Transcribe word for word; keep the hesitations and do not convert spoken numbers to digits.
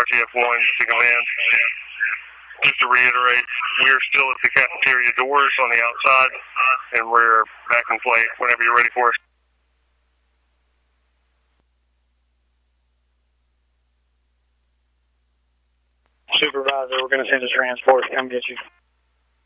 T F one to command. Just to reiterate, we're still at the cafeteria doors on the outside, and we're back in play whenever you're ready for us. Supervisor, we're going to send a transport to come get you.